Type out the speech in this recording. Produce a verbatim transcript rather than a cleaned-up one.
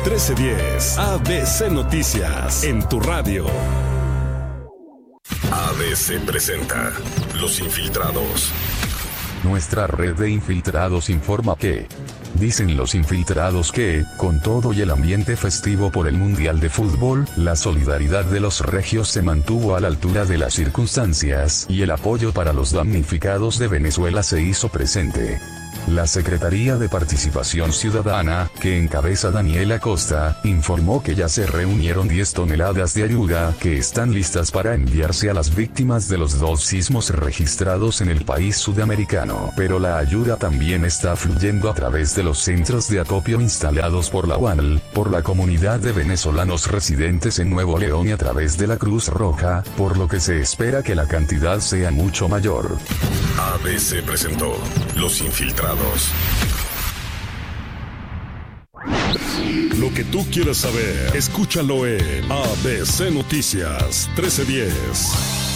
trece diez, A B C Noticias, en tu radio. A B C presenta Los Infiltrados. Nuestra red de infiltrados informa que... Dicen los infiltrados que, con todo y el ambiente festivo por el Mundial de Fútbol, la solidaridad de los regios se mantuvo a la altura de las circunstancias y el apoyo para los damnificados de Venezuela se hizo presente. La Secretaría de Participación Ciudadana, que encabeza Daniel Acosta, informó que ya se reunieron diez toneladas de ayuda que están listas para enviarse a las víctimas de los dos sismos registrados en el país sudamericano. Pero la ayuda también está fluyendo a través de los centros de acopio instalados por la U A N L, por la comunidad de venezolanos residentes en Nuevo León y a través de la Cruz Roja, por lo que se espera que la cantidad sea mucho mayor. A B C presentó Los Infiltrados. Lo que tú quieres saber, escúchalo en A B C Noticias trece diez.